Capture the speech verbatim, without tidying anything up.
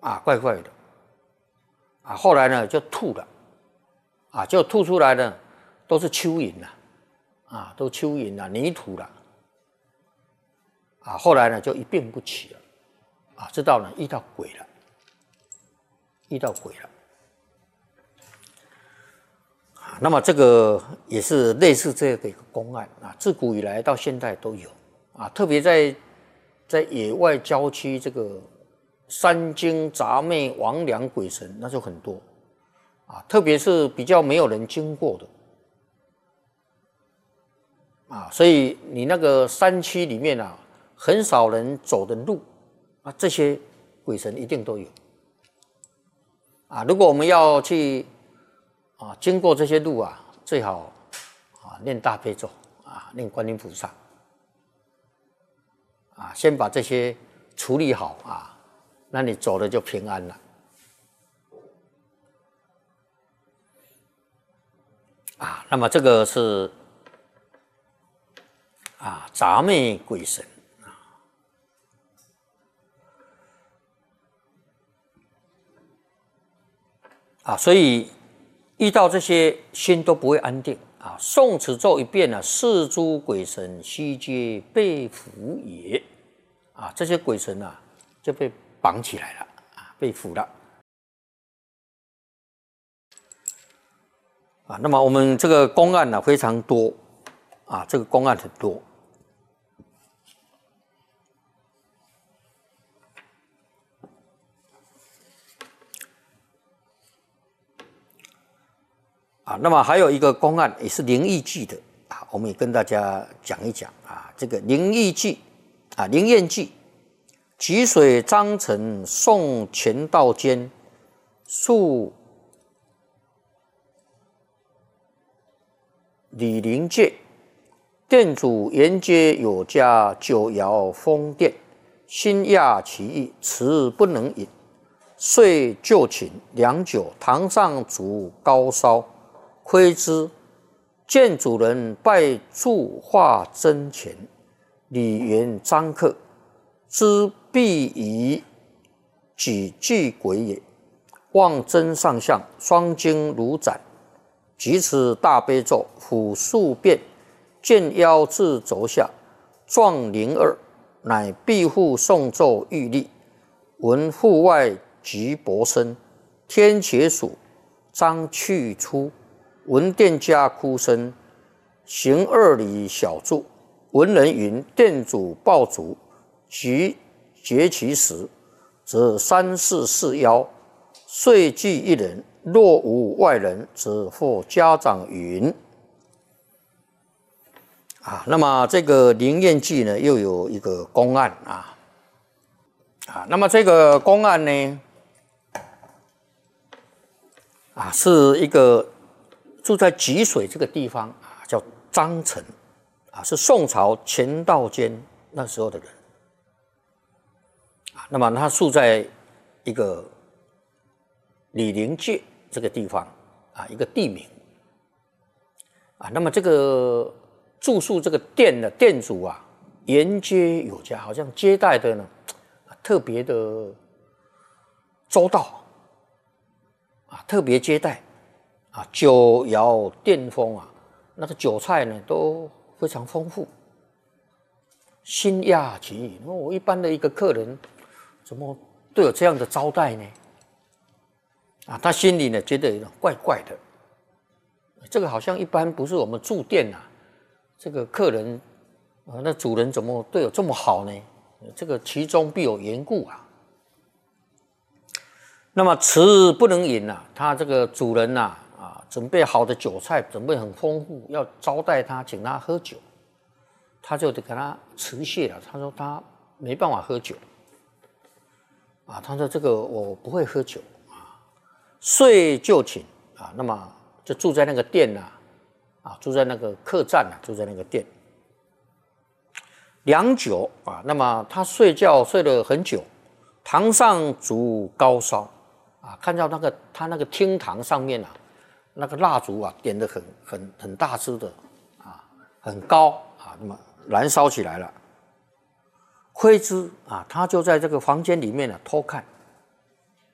啊，怪怪的，啊，后来呢就吐了，啊，就吐出来的都是蚯蚓了，啊，都蚯蚓了，泥土了，啊，后来呢就一病不起了，啊，知道呢遇到鬼了，遇到鬼了，啊，那么这个也是类似这样的一个公案啊，自古以来到现在都有，啊，特别在在野外郊区这个。山精杂魅魍魉鬼神那就很多啊，特别是比较没有人经过的啊，所以你那个山区里面啊，很少人走的路啊，这些鬼神一定都有啊。如果我们要去啊经过这些路啊，最好啊念大悲咒啊，念观音菩萨啊，先把这些处理好啊。那你走了就平安了，啊，那么这个是啊杂魅鬼神啊，啊，所以遇到这些心都不会安定啊。诵此咒一遍呢，是诸鬼神悉皆被缚也，啊，这些鬼神啊就被绑起来了啊，被缚了啊。那么我们这个公案呢非常多啊，这个公案很多啊。那么还有一个公案也是灵异记的啊，我们也跟大家讲一讲啊。这个灵异记啊，灵验记。汲水张成送乾道间，宿李陵界，店主沿街有家，酒肴丰店，心讶其意，辞不能饮，遂就寝良久，堂上烛高烧，窥之，见主人拜柱化真前，李元张客，知必以己具鬼也，望真上相，双睛如斩，即此大悲咒，抚数遍，见腰至肘下，状灵二，乃庇护诵咒欲力，闻户外即薄声，天且属，张去出，闻店家哭声，行二里小住，闻人云店主爆竹，即结其时，则三四四幺，遂聚一人，若无外人，则或家长云。啊，那么这个灵验记呢，又有一个公案啊，啊，那么这个公案呢，啊，是一个住在汲水这个地方啊，叫张成，啊，是宋朝乾道间那时候的人。那么他住在一个李陵界这个地方啊，一个地名啊。那么这个住宿这个店的店主啊，沿街有家，好像接待的呢特别的周到啊，特别接待啊，酒肴店丰啊，那个酒菜呢都非常丰富。心讶其意，我一般的一个客人。怎么都有这样的招待呢？啊，他心里呢觉得有点怪怪的，这个好像一般不是我们住店啊，这个客人啊，那主人怎么对我这么好呢？这个其中必有缘故啊。那么辞不能饮啊，他这个主人呐 啊, 啊，准备好的酒菜，准备很丰富，要招待他，请他喝酒，他就得给他辞谢了。他说他没办法喝酒。啊，他说这个我不会喝酒啊，遂就寝啊，那么就住在那个店呐，啊，住在那个客栈啊，住在那个店。良久啊，那么他睡觉睡了很久，堂上烛高烧啊，看到那个他那个厅堂上面啊，那个蜡烛啊点得很很很大支的啊，很高啊，那么燃烧起来了。窥之啊，他就在这个房间里面呢、啊、偷看，